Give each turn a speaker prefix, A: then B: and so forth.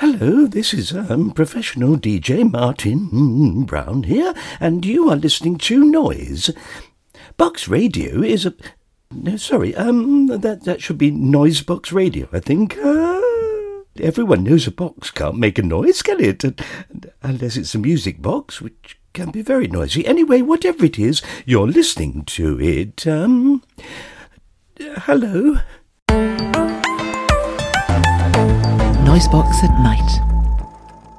A: Hello, this is professional DJ Martin Brown here, and you are listening to Noise. Box Radio is a... No, sorry, that should be Noise Box Radio, I think. Everyone knows a box can't make a noise, can it? Unless it's a music box, which can be very noisy. Anyway, whatever it is, you're listening to it. Hello?
B: Noisebox at night.